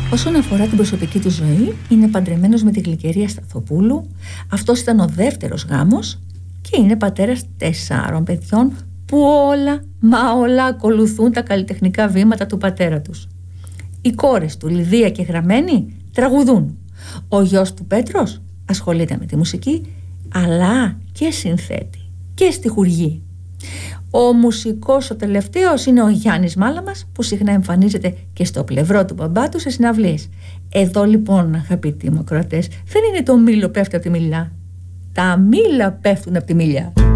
Όσον αφορά την προσωπική του ζωή, είναι παντρεμένος με τη Γλυκερία Σταθοπούλου. Αυτός ήταν ο δεύτερος γάμος και είναι πατέρας 4 παιδιών που όλα ακολουθούν τα καλλιτεχνικά βήματα του πατέρα τους. Οι κόρες του, Λιδία και Γραμμένη, τραγουδούν. Ο γιος του, Πέτρος, ασχολείται με τη μουσική, αλλά και συνθέτει και στιχουργεί. Ο μουσικός ο τελευταίος είναι ο Γιάννης Μάλαμας, που συχνά εμφανίζεται και στο πλευρό του μπαμπά του σε συναυλίες. Εδώ λοιπόν, αγαπητοί μου ακροατές, δεν είναι το μήλο πέφτει από τη μιλιά. Τα μήλα πέφτουν από τη μιλιά.